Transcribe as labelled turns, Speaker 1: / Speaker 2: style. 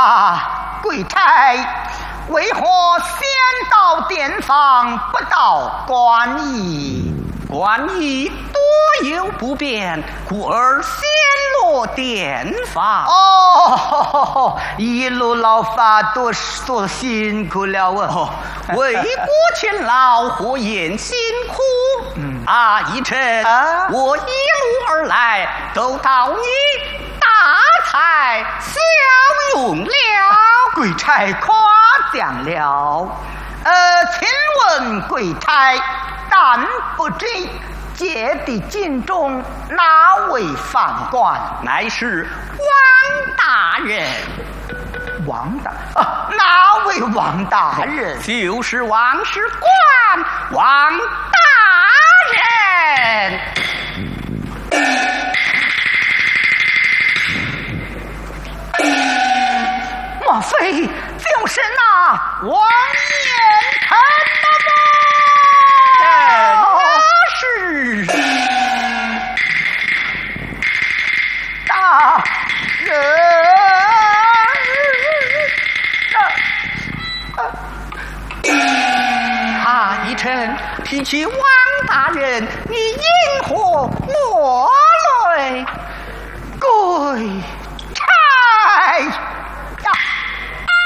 Speaker 1: 贵差，为何先到殿房，不到官驿？
Speaker 2: 官驿多有不便，故而先落殿房。
Speaker 1: 哦，一路劳发，多辛苦了啊！
Speaker 2: 为国勤劳，火焰辛苦。一臣，我一路而来，都到你大才效用了。
Speaker 1: 贵差夸奖了。请问贵差，但不知借的京中哪位犯官？
Speaker 2: 乃是王大人。
Speaker 1: 王大哪位王大人？
Speaker 2: 就是王事官王大人。
Speaker 1: 莫非就是那王延臣
Speaker 2: 那是
Speaker 1: 大人。
Speaker 2: 一臣提起王大人，你因何落泪？
Speaker 1: 贵